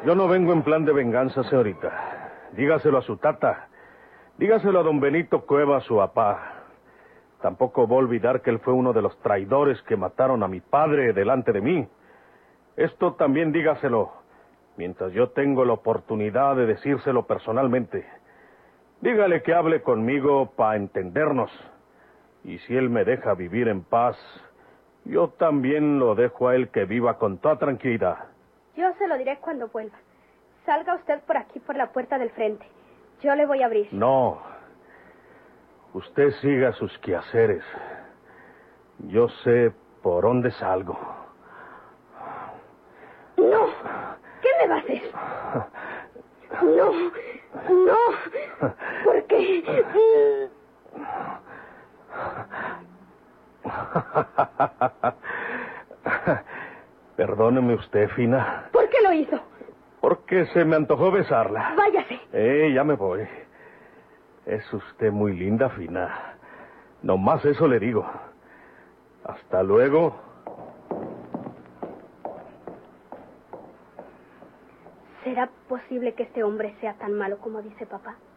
Yo no vengo en plan de venganza, señorita. Dígaselo a su tata. Dígaselo a don Benito Cueva, su papá. Tampoco va a olvidar que él fue uno de los traidores que mataron a mi padre delante de mí. Esto también dígaselo, mientras yo tengo la oportunidad de decírselo personalmente. Dígale que hable conmigo para entendernos. Y si él me deja vivir en paz, yo también lo dejo a él que viva con toda tranquilidad. Yo se lo diré cuando vuelva. Salga usted por aquí, por la puerta del frente. Yo le voy a abrir. No. Usted siga sus quehaceres. Yo sé por dónde salgo. No. ¿Qué me va a hacer? No. No. ¿Por qué? Perdóneme usted, Fina. ¿Por qué lo hizo? Porque se me antojó besarla. Váyase. Ya me voy. Es usted muy linda, Fina. Nomás eso le digo. Hasta luego. ¿Será posible que este hombre sea tan malo como dice papá?